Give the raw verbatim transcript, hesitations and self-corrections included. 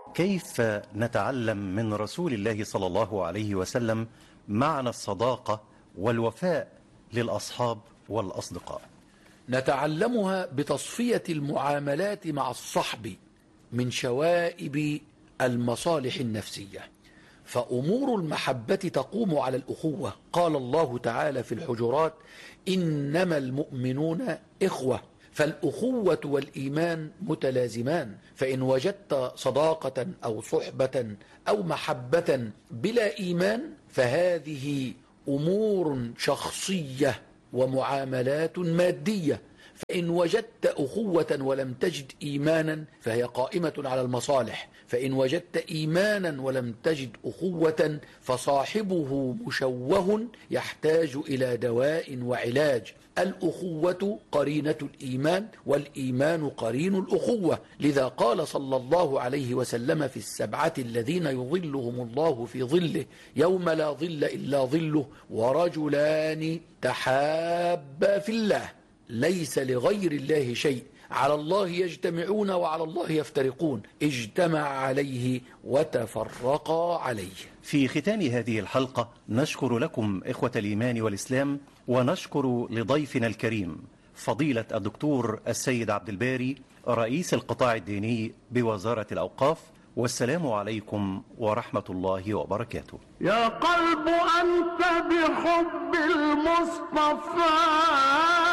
كيف نتعلم من رسول الله صلى الله عليه وسلم معنى الصداقة والوفاء للأصحاب والأصدقاء؟ نتعلمها بتصفية المعاملات مع الصحب من شوائب المصالح النفسية، فأمور المحبة تقوم على الأخوة. قال الله تعالى في الحجرات: إنما المؤمنون إخوة. فالأخوة والإيمان متلازمان، فإن وجدت صداقة أو صحبة أو محبة بلا إيمان فهذه أمور شخصية ومعاملات مادية. فإن وجدت أخوة ولم تجد إيمانا فهي قائمة على المصالح، فإن وجدت إيمانا ولم تجد أخوة فصاحبه مشوه يحتاج إلى دواء وعلاج. الأخوة قرينة الإيمان، والإيمان قرين الأخوة. لذا قال صلى الله عليه وسلم في السبعة الذين يظلهم الله في ظله يوم لا ظل إلا ظله: ورجلان تحابا في الله ليس لغير الله شيء، على الله يجتمعون وعلى الله يفترقون، اجتمع عليه وتفرقا عليه. في ختام هذه الحلقة نشكر لكم إخوة الإيمان والإسلام، ونشكر لضيفنا الكريم فضيلة الدكتور السيد عبد الباري رئيس القطاع الديني بوزارة الأوقاف. والسلام عليكم ورحمة الله وبركاته. يا قلب أنت بحب المصطفى